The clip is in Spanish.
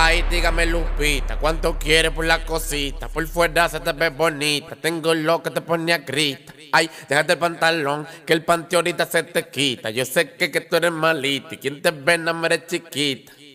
Ay, dígame Lupita, ¿cuánto quieres por la cosita? Por fuera se te ve bonita, tengo lo que te pone a grita. Ay, déjate el pantalón, que el panty ahorita se te quita. Yo sé que tú eres malita y quien te ve no me eres chiquita.